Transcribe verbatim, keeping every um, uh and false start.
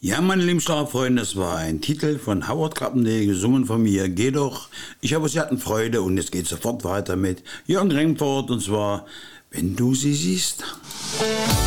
Ja, meine lieben Schlagerfreunde, das war ein Titel von Howard Carpendale, gesungen von mir. Geh doch. Ich hoffe, Sie hatten Freude und es geht sofort weiter mit Jürgen Remford und zwar, wenn du sie siehst.